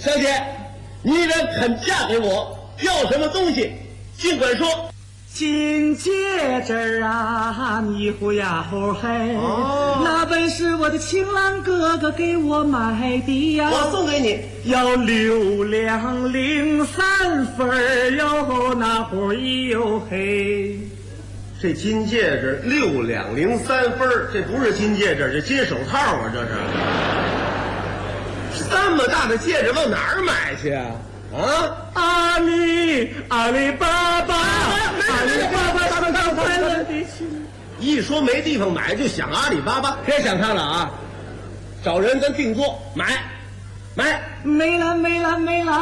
小姐，你若肯嫁给我，要什么东西，尽管说。 金戒指啊，你呼呀呼嘿，那本是我的情郎哥哥给我买的呀。 我送给你， 要6两03分哟，那呼哟嘿。 这金戒指6两03分，这不是金戒指，这金手套啊，这是。这么大的戒指往哪儿买去啊？啊！ 阿里巴巴，阿里巴巴是个快乐的情。 一说没地方买，就想阿里巴巴，别想他了啊！找人咱定做买， 没了。